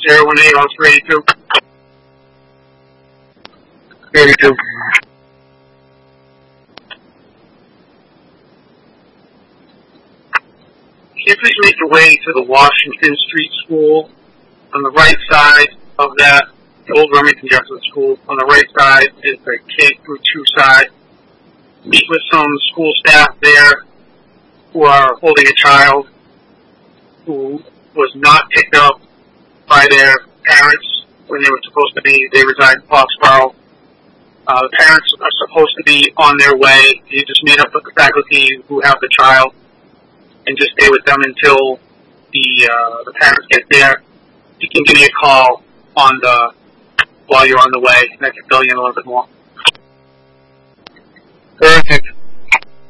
018, Officer 82. 82. Can you please make your way to the Washington Street School? On the right side of that, the old Remington Jefferson School, on the right side is the K-2 side. Meet with some school staff there who are holding a child who was not picked up by their parents when they were supposed to be. They reside in Foxborough. The parents are supposed to be on their way. You just meet up with the faculty who have the child and just stay with them until the parents get there. You can give me a call while you're on the way, and I can fill you in a little bit more. Perfect.